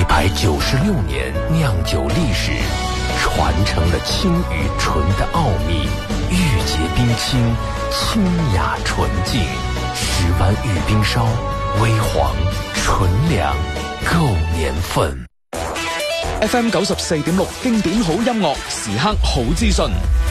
196年酿酒历史，传承了清与纯的奥秘，玉洁冰清，清雅纯净。石湾玉冰烧，微黄纯良，夠年份。 FM 94.6經典好音樂，時刻好資訊。